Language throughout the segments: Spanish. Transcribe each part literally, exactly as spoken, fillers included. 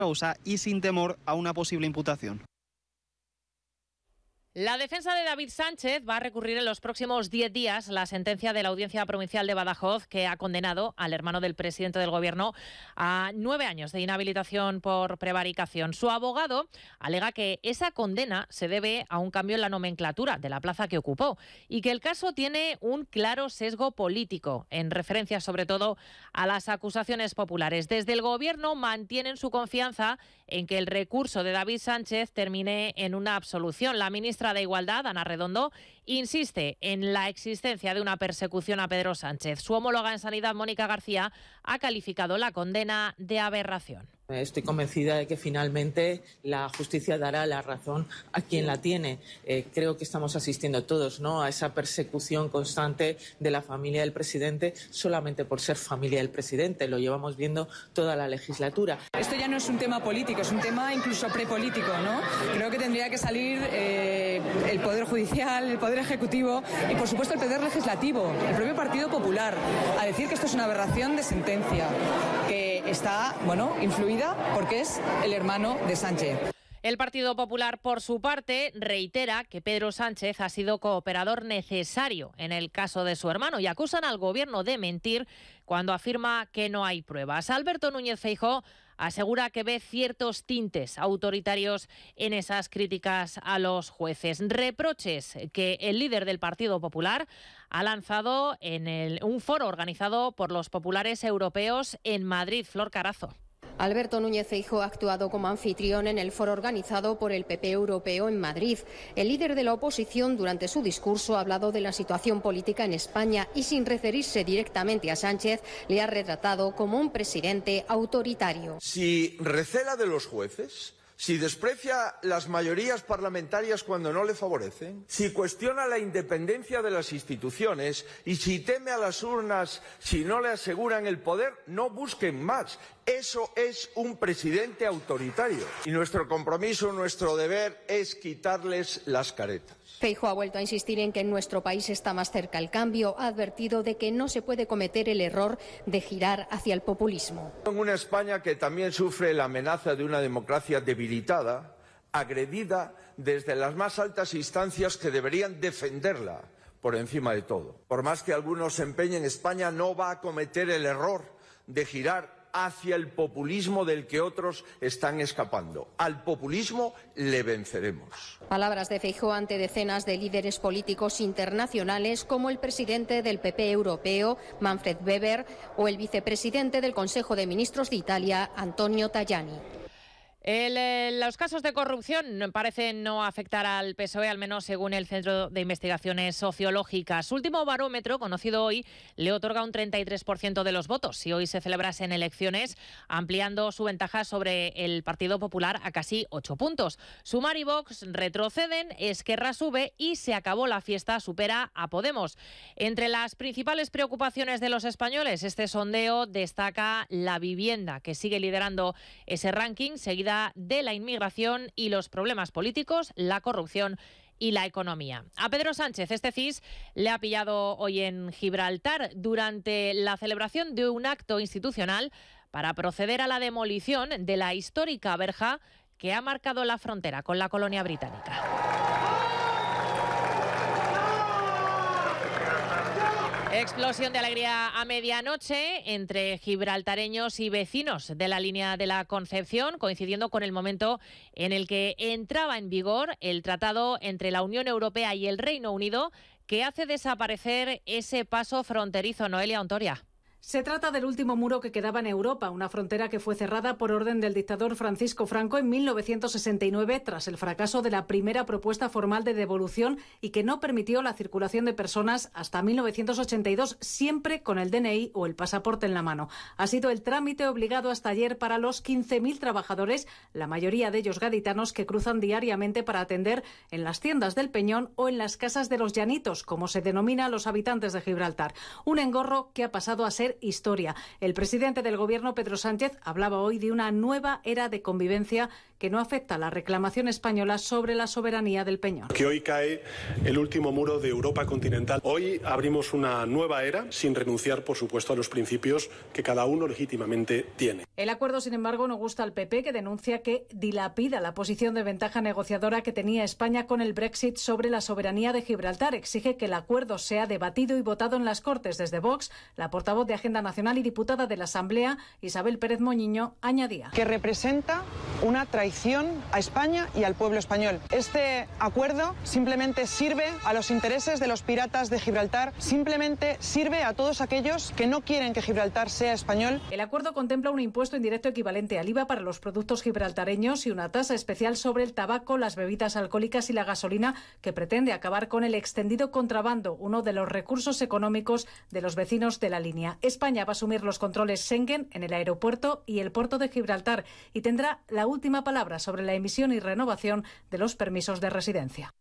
causa y sin temor a una posible imputación. La defensa de David Sánchez va a recurrir en los próximos diez días la sentencia de la Audiencia Provincial de Badajoz, que ha condenado al hermano del presidente del Gobierno a nueve años de inhabilitación por prevaricación. Su abogado alega que esa condena se debe a un cambio en la nomenclatura de la plaza que ocupó y que el caso tiene un claro sesgo político, en referencia sobre todo a las acusaciones populares. Desde el Gobierno mantienen su confianza en que el recurso de David Sánchez termine en una absolución. La ministra de Igualdad, Ana Redondo, insiste en la existencia de una persecución a Pedro Sánchez. Su homóloga en Sanidad, Mónica García, ha calificado la condena de aberración. Estoy convencida de que finalmente la justicia dará la razón a quien la tiene. Eh, creo que estamos asistiendo todos, ¿no?, a esa persecución constante de la familia del presidente solamente por ser familia del presidente. Lo llevamos viendo toda la legislatura. Esto ya no es un tema político, es un tema incluso prepolítico, ¿no? Creo que tendría que salir eh, el Poder Judicial, el Poder Ejecutivo y, por supuesto, el Poder Legislativo, el propio Partido Popular, a decir que esto es una aberración de sentencia, que está, bueno, influida porque es el hermano de Sánchez. El Partido Popular, por su parte, reitera que Pedro Sánchez ha sido cooperador necesario en el caso de su hermano y acusan al Gobierno de mentir cuando afirma que no hay pruebas. Alberto Núñez Feijóo asegura que ve ciertos tintes autoritarios en esas críticas a los jueces. Reproches que el líder del Partido Popular ha lanzado en el, un foro organizado por los populares europeos en Madrid. Flor Carazo. Alberto Núñez Feijóo ha actuado como anfitrión en el foro organizado por el P P europeo en Madrid. El líder de la oposición, durante su discurso, ha hablado de la situación política en España y, sin referirse directamente a Sánchez, le ha retratado como un presidente autoritario. Si recela de los jueces, si desprecia las mayorías parlamentarias cuando no le favorecen, si cuestiona la independencia de las instituciones y si teme a las urnas si no le aseguran el poder, no busquen más. Eso es un presidente autoritario. Y nuestro compromiso, nuestro deber es quitarles las caretas. Feijóo ha vuelto a insistir en que en nuestro país está más cerca el cambio. Ha advertido de que no se puede cometer el error de girar hacia el populismo. En una España que también sufre la amenaza de una democracia debilitada, agredida desde las más altas instancias que deberían defenderla por encima de todo. Por más que algunos se empeñen, España no va a cometer el error de girar hacia el populismo del que otros están escapando. Al populismo le venceremos. Palabras de Feijóo ante decenas de líderes políticos internacionales como el presidente del P P europeo, Manfred Weber, o el vicepresidente del Consejo de Ministros de Italia, Antonio Tajani. El, eh, los casos de corrupción parecen no afectar al P S O E, al menos según el Centro de Investigaciones Sociológicas. Su último barómetro, conocido hoy, le otorga un treinta y tres por ciento de los votos si hoy se celebrasen elecciones, ampliando su ventaja sobre el Partido Popular a casi ocho puntos. Sumar y Vox retroceden, Esquerra sube y Se acabó la fiesta supera a Podemos. Entre las principales preocupaciones de los españoles, este sondeo destaca la vivienda, que sigue liderando ese ranking, seguida de la inmigración y los problemas políticos, la corrupción y la economía. A Pedro Sánchez este C I S le ha pillado hoy en Gibraltar durante la celebración de un acto institucional para proceder a la demolición de la histórica verja que ha marcado la frontera con la colonia británica. Explosión de alegría a medianoche entre gibraltareños y vecinos de la línea de la Concepción, coincidiendo con el momento en el que entraba en vigor el tratado entre la Unión Europea y el Reino Unido, que hace desaparecer ese paso fronterizo. Noelia Ontoria. Se trata del último muro que quedaba en Europa, una frontera que fue cerrada por orden del dictador Francisco Franco en mil novecientos sesenta y nueve tras el fracaso de la primera propuesta formal de devolución y que no permitió la circulación de personas hasta mil novecientos ochenta y dos, siempre con el D N I o el pasaporte en la mano. Ha sido el trámite obligado hasta ayer para los quince mil trabajadores, la mayoría de ellos gaditanos, que cruzan diariamente para atender en las tiendas del Peñón o en las casas de los llanitos, como se denomina a los habitantes de Gibraltar. Un engorro que ha pasado a ser hacer historia. El presidente del Gobierno, Pedro Sánchez, hablaba hoy de una nueva era de convivencia que no afecta a la reclamación española sobre la soberanía del Peñón. Que hoy cae el último muro de Europa continental. Hoy abrimos una nueva era sin renunciar, por supuesto, a los principios que cada uno legítimamente tiene. El acuerdo, sin embargo, no gusta al P P, que denuncia que dilapida la posición de ventaja negociadora que tenía España con el Brexit sobre la soberanía de Gibraltar. Exige que el acuerdo sea debatido y votado en las Cortes. Desde Vox, la portavoz de Agenda Nacional y diputada de la Asamblea, Isabel Pérez Moñiño, añadía que representa una traición a España y al pueblo español. Este acuerdo simplemente sirve a los intereses de los piratas de Gibraltar, simplemente sirve a todos aquellos que no quieren que Gibraltar sea español. El acuerdo contempla un impuesto indirecto equivalente al I V A para los productos gibraltareños y una tasa especial sobre el tabaco, las bebidas alcohólicas y la gasolina, que pretende acabar con el extendido contrabando, uno de los recursos económicos de los vecinos de la línea. España va a asumir los controles Schengen en el aeropuerto y el puerto de Gibraltar y tendrá la última palabra sobre la emisión y renovación de los permisos de residencia.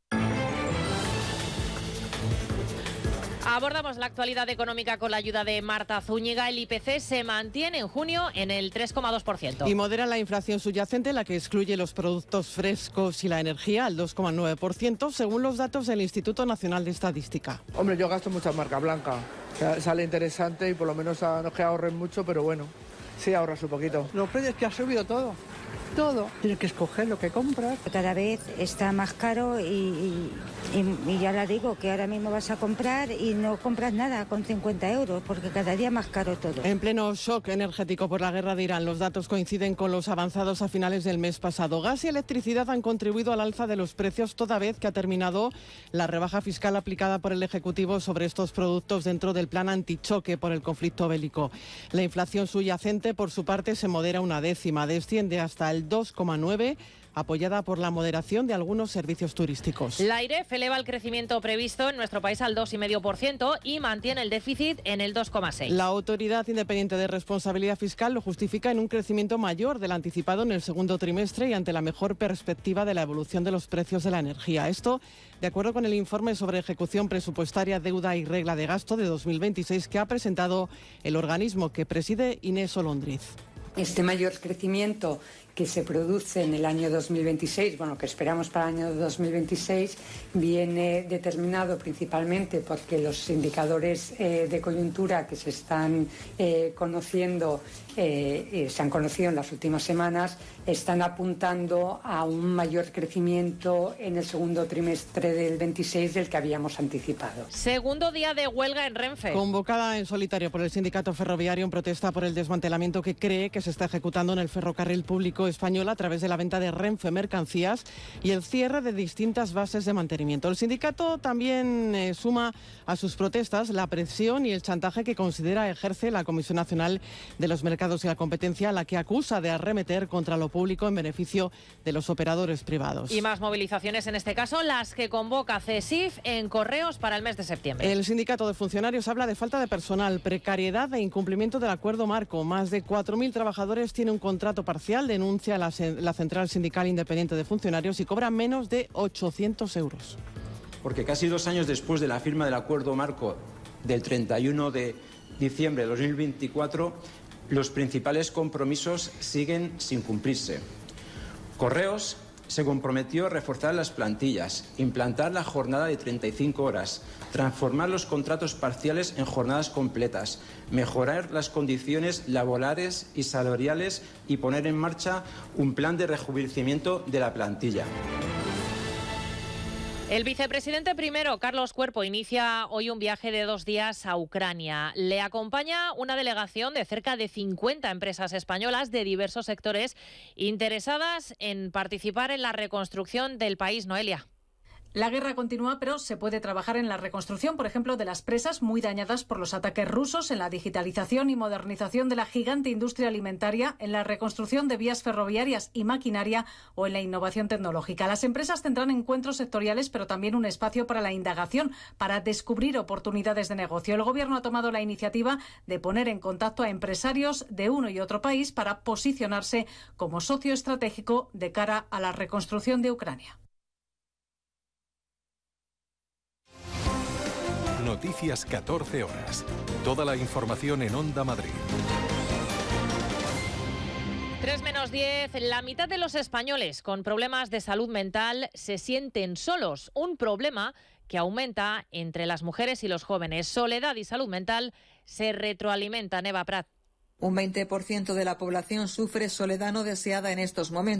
Abordamos la actualidad económica con la ayuda de Marta Zúñiga. El I P C se mantiene en junio en el tres coma dos por ciento. Y modera la inflación subyacente, la que excluye los productos frescos y la energía, al dos coma nueve por ciento, según los datos del Instituto Nacional de Estadística. Hombre, yo gasto mucha marca blanca. Sale interesante y por lo menos no es que ahorren mucho, pero bueno, sí ahorras un poquito. Los precios que ha subido todo. Todo. Tienes que escoger lo que compras. Cada vez está más caro y, y, y, y ya la digo, que ahora mismo vas a comprar y no compras nada con cincuenta euros, porque cada día más caro todo. En pleno shock energético por la guerra de Irán, los datos coinciden con los avanzados a finales del mes pasado. Gas y electricidad han contribuido al alza de los precios, toda vez que ha terminado la rebaja fiscal aplicada por el Ejecutivo sobre estos productos dentro del plan antichoque por el conflicto bélico. La inflación subyacente, por su parte, se modera una décima, desciende hasta el dos coma nueve, apoyada por la moderación de algunos servicios turísticos. La AIREF eleva el crecimiento previsto en nuestro país al dos coma cinco por ciento y mantiene el déficit en el dos coma seis por ciento. La Autoridad Independiente de Responsabilidad Fiscal lo justifica en un crecimiento mayor del anticipado en el segundo trimestre y ante la mejor perspectiva de la evolución de los precios de la energía. Esto, de acuerdo con el informe sobre ejecución presupuestaria, deuda y regla de gasto de dos mil veintiséis que ha presentado el organismo que preside Inés Olondriz. Este mayor crecimiento que se produce en el año dos mil veintiséis, bueno, que esperamos para el año dos mil veintiséis, viene determinado principalmente porque los indicadores eh, de coyuntura que se están eh, conociendo, eh, eh, se han conocido en las últimas semanas, están apuntando a un mayor crecimiento en el segundo trimestre del veintiséis del que habíamos anticipado. Segundo día de huelga en Renfe. Convocada en solitario por el sindicato ferroviario en protesta por el desmantelamiento que cree que se está ejecutando en el ferrocarril público español a través de la venta de Renfe Mercancías y el cierre de distintas bases de mantenimiento. El sindicato también eh, suma a sus protestas la presión y el chantaje que considera ejerce la Comisión Nacional de los Mercados y la Competencia, a la que acusa de arremeter contra lo público en beneficio de los operadores privados. Y más movilizaciones, en este caso las que convoca CESIF en Correos para el mes de septiembre. El sindicato de funcionarios habla de falta de personal, precariedad e incumplimiento del acuerdo marco. Más de cuatro mil trabajadores tienen un contrato parcial, denuncia La, la Central Sindical Independiente de Funcionarios, y cobran menos de ochocientos euros. Porque casi dos años después de la firma del acuerdo marco del treinta y uno de diciembre de dos mil veinticuatro, los principales compromisos siguen sin cumplirse. Correos se comprometió a reforzar las plantillas, implantar la jornada de treinta y cinco horas, transformar los contratos parciales en jornadas completas, mejorar las condiciones laborales y salariales y poner en marcha un plan de rejuvenecimiento de la plantilla. El vicepresidente primero, Carlos Cuerpo, inicia hoy un viaje de dos días a Ucrania. Le acompaña una delegación de cerca de cincuenta empresas españolas de diversos sectores interesadas en participar en la reconstrucción del país. Noelia. La guerra continúa, pero se puede trabajar en la reconstrucción, por ejemplo, de las presas muy dañadas por los ataques rusos, en la digitalización y modernización de la gigante industria alimentaria, en la reconstrucción de vías ferroviarias y maquinaria o en la innovación tecnológica. Las empresas tendrán encuentros sectoriales, pero también un espacio para la indagación, para descubrir oportunidades de negocio. El Gobierno ha tomado la iniciativa de poner en contacto a empresarios de uno y otro país para posicionarse como socio estratégico de cara a la reconstrucción de Ucrania. Noticias catorce horas. Toda la información en Onda Madrid. tres menos diez, la mitad de los españoles con problemas de salud mental se sienten solos, un problema que aumenta entre las mujeres y los jóvenes. Soledad y salud mental se retroalimentan. Eva Prat. Un veinte por ciento de la población sufre soledad no deseada en estos momentos.